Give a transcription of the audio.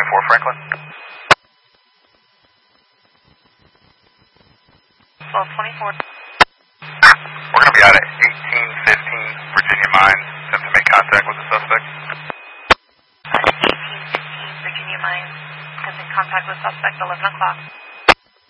1224 Franklin. 1224. We're going to be out at 1815 Virginia Mines. Attempt to make contact with the suspect. 1815 Virginia Mines. Attempting contact with suspect 11 o'clock.